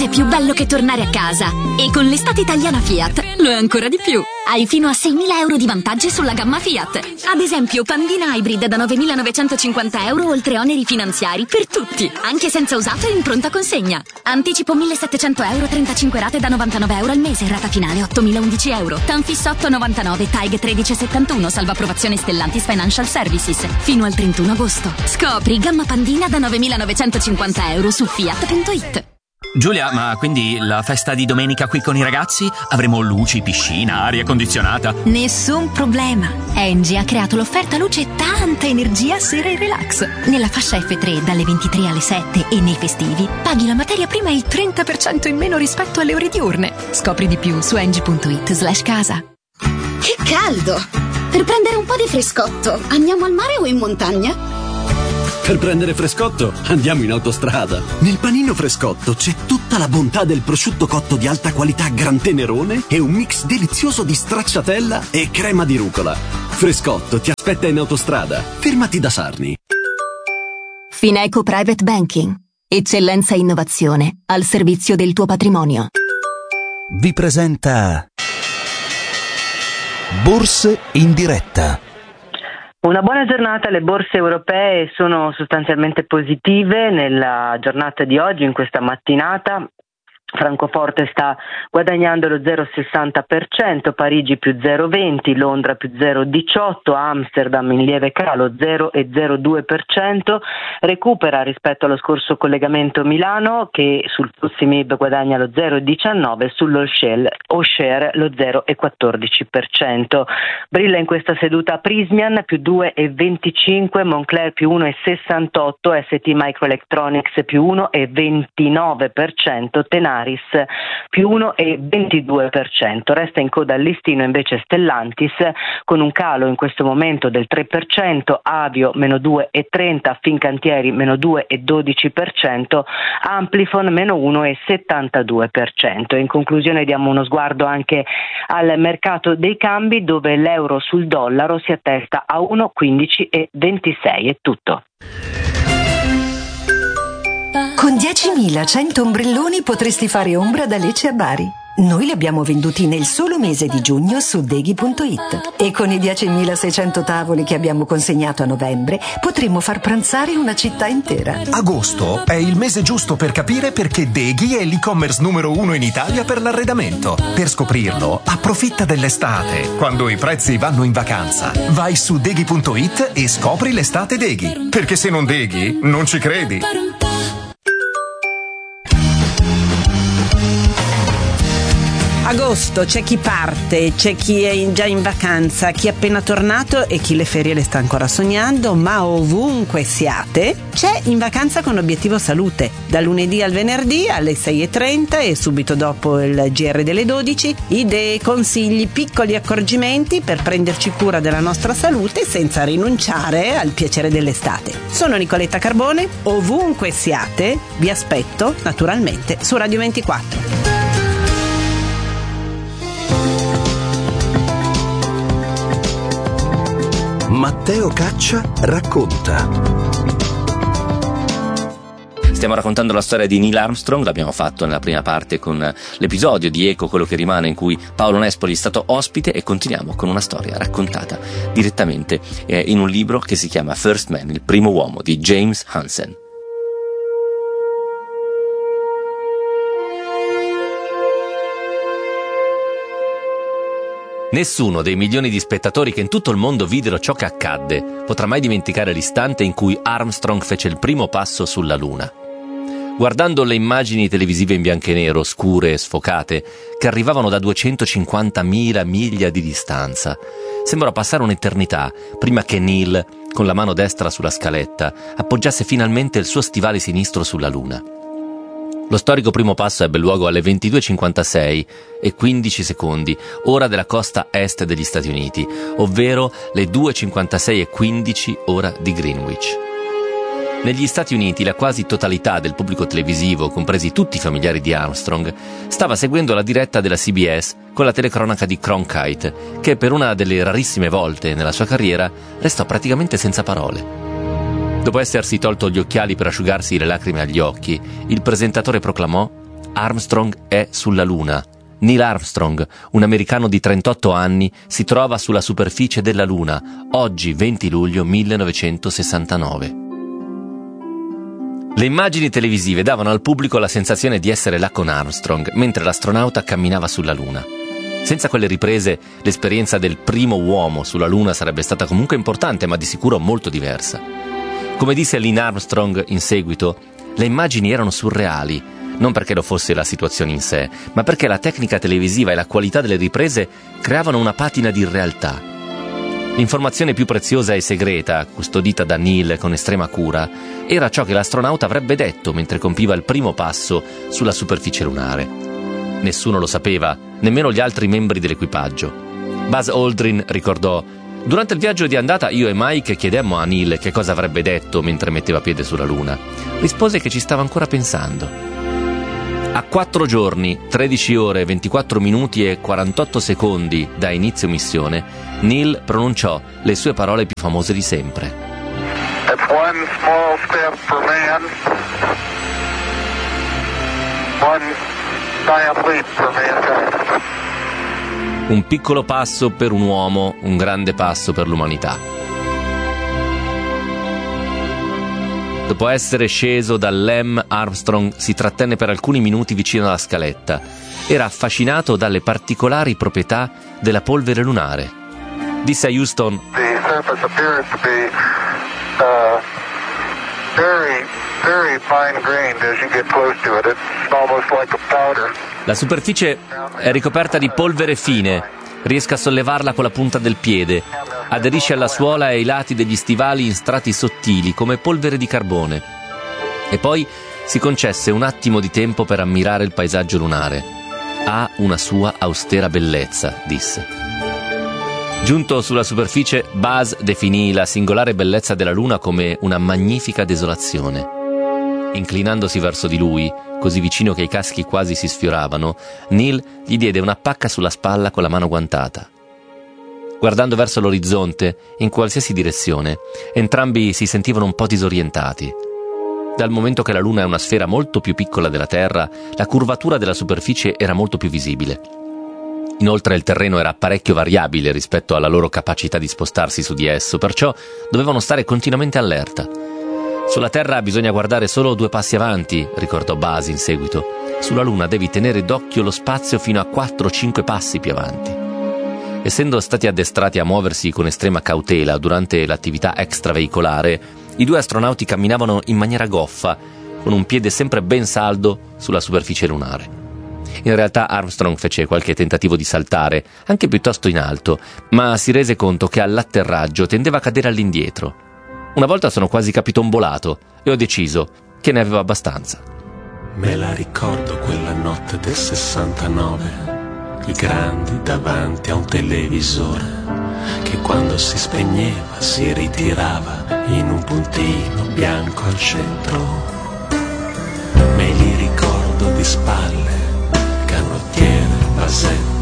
Niente è più bello che tornare a casa. E con l'estate italiana Fiat lo è ancora di più. Hai fino a 6.000 euro di vantaggi sulla gamma Fiat. Ad esempio, Pandina Hybrid da 9.950 euro oltre oneri finanziari per tutti, anche senza usato e in pronta consegna. Anticipo 1.700 euro, 35 rate da 99 euro al mese, rata finale 8.011 euro. Tanfis 8,99, TAG 13,71, salvo approvazione Stellantis Financial Services. Fino al 31 agosto. Scopri gamma Pandina da 9.950 euro su Fiat.it. Giulia, ma quindi la festa di domenica qui con i ragazzi? Avremo luci, piscina, aria condizionata? Nessun problema. Engie ha creato l'offerta luce e tanta energia sera e relax. Nella fascia F3 dalle 23 alle 7 e nei festivi paghi la materia prima il 30% in meno rispetto alle ore diurne. Scopri di più su engie.it/casa. Che caldo! Per prendere un po' di frescotto, andiamo al mare o in montagna? Per prendere frescotto, andiamo in autostrada. Nel panino frescotto c'è tutta la bontà del prosciutto cotto di alta qualità Gran Tenerone e un mix delizioso di stracciatella e crema di rucola. Frescotto ti aspetta in autostrada. Fermati da Sarni. Fineco Private Banking. Eccellenza e innovazione al servizio del tuo patrimonio. Vi presenta Borse in diretta. Una buona giornata, le borse europee sono sostanzialmente positive nella giornata di oggi, in questa mattinata. Francoforte sta guadagnando lo 0,60%, Parigi più 0,20%, Londra più 0,18%, Amsterdam in lieve calo 0,02%, recupera rispetto allo scorso collegamento Milano che sul FTSE MIB guadagna lo 0,19%, sullo O'Share lo 0,14%. Brilla in questa seduta Prysmian più 2,25%, Moncler più 1,68%, ST Microelectronics più 1,29%, Tenaris più 1,22%. Resta in coda al listino invece Stellantis con un calo in questo momento del 3%, Avio meno 2,30%, Fincantieri meno 2,12%, Amplifon meno 1,72%. In conclusione diamo uno sguardo anche al mercato dei cambi dove l'euro sul dollaro si attesta a 1,1526. È tutto. Con 10.100 ombrelloni potresti fare ombra da Lecce a Bari. Noi li abbiamo venduti nel solo mese di giugno su Deghi.it e con i 10.600 tavoli che abbiamo consegnato a novembre potremmo far pranzare una città intera. Agosto è il mese giusto per capire perché Deghi è l'e-commerce numero 1 in Italia per l'arredamento. Per scoprirlo, approfitta dell'estate, quando i prezzi vanno in vacanza. Vai su Deghi.it e scopri l'estate Deghi. Perché se non Deghi, non ci credi. Agosto, c'è chi parte, c'è chi è già in vacanza, chi è appena tornato e chi le ferie le sta ancora sognando, ma ovunque siate, c'è In Vacanza con Obiettivo Salute, da lunedì al venerdì alle 6:30 e subito dopo il GR delle 12, idee, consigli, piccoli accorgimenti per prenderci cura della nostra salute senza rinunciare al piacere dell'estate. Sono Nicoletta Carbone, ovunque siate, vi aspetto naturalmente su Radio 24. Matteo Caccia racconta. Stiamo raccontando la storia di Neil Armstrong, l'abbiamo fatto nella prima parte con l'episodio di Eco, quello che rimane, in cui Paolo Nespoli è stato ospite, e continuiamo con una storia raccontata direttamente in un libro che si chiama First Man, il primo uomo, di James Hansen. Nessuno dei milioni di spettatori che in tutto il mondo videro ciò che accadde potrà mai dimenticare l'istante in cui Armstrong fece il primo passo sulla Luna. Guardando le immagini televisive in bianco e nero, scure e sfocate, che arrivavano da 250.000 miglia di distanza, sembrò passare un'eternità prima che Neil, con la mano destra sulla scaletta, appoggiasse finalmente il suo stivale sinistro sulla Luna. Lo storico primo passo ebbe luogo alle 22:56 e 15 secondi, ora della costa est degli Stati Uniti, ovvero le 2:56 e 15 ora di Greenwich. Negli Stati Uniti la quasi totalità del pubblico televisivo, compresi tutti i familiari di Armstrong, stava seguendo la diretta della CBS con la telecronaca di Cronkite, che per una delle rarissime volte nella sua carriera restò praticamente senza parole. Dopo essersi tolto gli occhiali per asciugarsi le lacrime agli occhi, il presentatore proclamò: Armstrong è sulla Luna. Neil Armstrong, un americano di 38 anni, si trova sulla superficie della Luna, oggi 20 luglio 1969. Le immagini televisive davano al pubblico la sensazione di essere là con Armstrong, mentre l'astronauta camminava sulla Luna. Senza quelle riprese, l'esperienza del primo uomo sulla Luna sarebbe stata comunque importante, ma di sicuro molto diversa. Come disse Neil Armstrong in seguito, le immagini erano surreali, non perché lo fosse la situazione in sé, ma perché la tecnica televisiva e la qualità delle riprese creavano una patina di realtà. L'informazione più preziosa e segreta, custodita da Neil con estrema cura, era ciò che l'astronauta avrebbe detto mentre compiva il primo passo sulla superficie lunare. Nessuno lo sapeva, nemmeno gli altri membri dell'equipaggio. Buzz Aldrin ricordò: durante il viaggio di andata io e Mike chiedemmo a Neil che cosa avrebbe detto mentre metteva piede sulla Luna. Rispose che ci stava ancora pensando. A 4 giorni, 13 ore, 24 minuti e 48 secondi da inizio missione, Neil pronunciò le sue parole più famose di sempre. It's one small step for man, one giant leap for mankind. Un piccolo passo per un uomo, un grande passo per l'umanità. Dopo essere sceso dall'M, Armstrong si trattenne per alcuni minuti vicino alla scaletta. Era affascinato dalle particolari proprietà della polvere lunare. Disse a Houston: The surface appears to be very fine grained as you get close to it. It's almost like a powder. la superficie è ricoperta di polvere fine. Riesca a sollevarla con la punta del piede. Aderisce alla suola e ai lati degli stivali in strati sottili, come polvere di carbone. E poi si concesse un attimo di tempo per ammirare il paesaggio lunare. Ha una sua austera bellezza, disse. Giunto sulla superficie, Buzz definì la singolare bellezza della Luna come una magnifica desolazione. Inclinandosi verso di lui, così vicino che i caschi quasi si sfioravano, Neil gli diede una pacca sulla spalla con la mano guantata. Guardando verso l'orizzonte, in qualsiasi direzione, entrambi si sentivano un po' disorientati. Dal momento che la Luna è una sfera molto più piccola della Terra, la curvatura della superficie era molto più visibile. Inoltre il terreno era parecchio variabile rispetto alla loro capacità di spostarsi su di esso, perciò dovevano stare continuamente allerta. Sulla Terra bisogna guardare solo 2 passi avanti, ricordò Buzz in seguito. Sulla Luna devi tenere d'occhio lo spazio fino a 4-5 passi più avanti. Essendo stati addestrati a muoversi con estrema cautela durante l'attività extraveicolare, i 2 astronauti camminavano in maniera goffa, con un piede sempre ben saldo sulla superficie lunare. In realtà Armstrong fece qualche tentativo di saltare, anche piuttosto in alto, ma si rese conto che all'atterraggio tendeva a cadere all'indietro. Una volta sono quasi capitombolato e ho deciso che ne avevo abbastanza. Me la ricordo quella notte del 69, i grandi davanti a un televisore che quando si spegneva si ritirava in un puntino bianco al centro. Me li ricordo di spalle, canottiere, vasetto